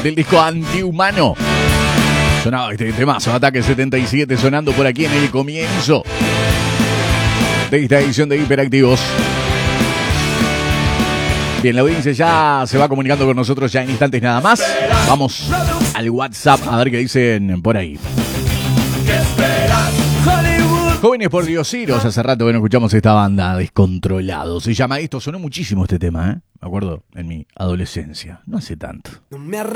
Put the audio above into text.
del disco Antihumano. Sonaba este temazo, Ataque 77, sonando por aquí en el comienzo de esta edición de Hiperactivos. Bien, la audiencia ya se va comunicando con nosotros ya en instantes nada más. Vamos al WhatsApp a ver qué dicen por ahí. Jóvenes por Diosiros, hace rato que no escuchamos esta banda, Descontrolados. Se llama esto, sonó muchísimo este tema, ¿eh? Me acuerdo en mi adolescencia, no hace tanto.